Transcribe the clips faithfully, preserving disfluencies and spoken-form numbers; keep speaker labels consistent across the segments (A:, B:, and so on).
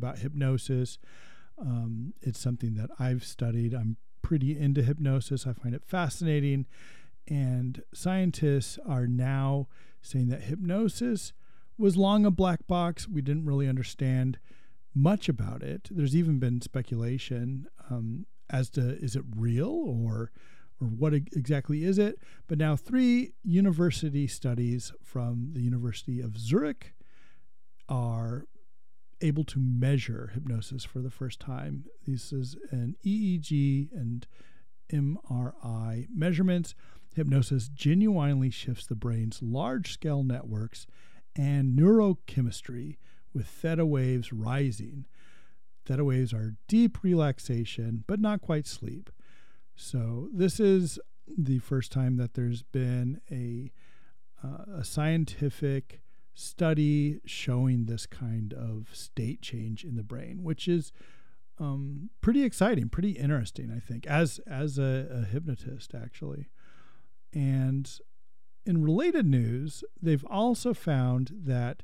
A: about hypnosis. Um, it's something that I've studied. I'm pretty into hypnosis. I find it fascinating. And scientists are now saying that hypnosis was long a black box. We didn't really understand much about it. There's even been speculation um, as to is it real or or what exactly is it? But now three university studies from the University of Zurich are able to measure hypnosis for the first time. This is an E E G and M R I measurements. Hypnosis genuinely shifts the brain's large-scale networks and neurochemistry with theta waves rising. Theta waves are deep relaxation, but not quite sleep. So this is the first time that there's been a, uh, a scientific study showing this kind of state change in the brain, which is um, pretty exciting, pretty interesting, I think, as, as a, a hypnotist, actually. And in related news, they've also found that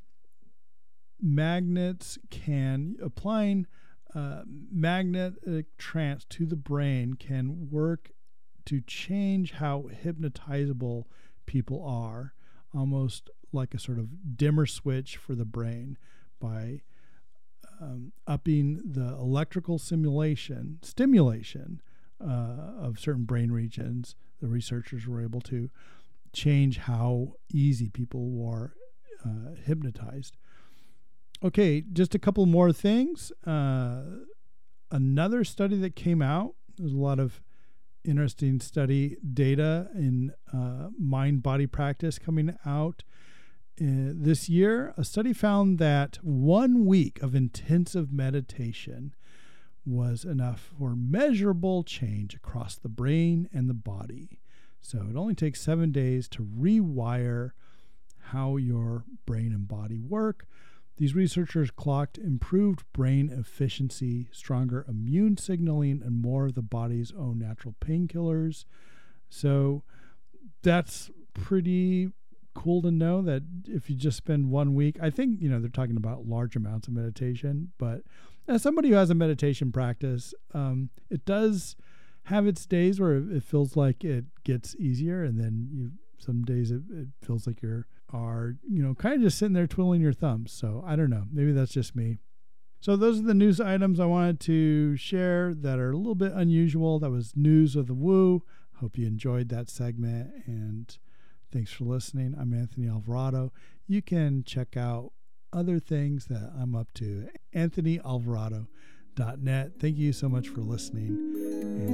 A: magnets can, applying uh, magnetic trance to the brain can work to change how hypnotizable people are, almost like a sort of dimmer switch for the brain by um, upping the electrical simulation, stimulation uh, of certain brain regions. The researchers were able to change how easy people were uh, hypnotized. Okay, just a couple more things. Uh, another study that came out, there's a lot of interesting study data in uh, mind-body practice coming out uh, this year. A study found that one week of intensive meditation was enough for measurable change across the brain and the body. So it only takes seven days to rewire how your brain and body work. These researchers clocked improved brain efficiency, stronger immune signaling, and more of the body's own natural painkillers. So that's pretty cool to know that if you just spend one week, I think, you know, they're talking about large amounts of meditation, but as somebody who has a meditation practice, um, it does have its days where it feels like it gets easier, and then you some days it, it feels like you're are you know kind of just sitting there twiddling your thumbs. So I don't know, maybe that's just me. So those are the news items I wanted to share that are a little bit unusual. That was News of the Woo. Hope you enjoyed that segment, and thanks for listening. I'm Anthony Alvarado. You can check out other things that I'm up to, anthony alvarado dot net. Thank you so much for listening. And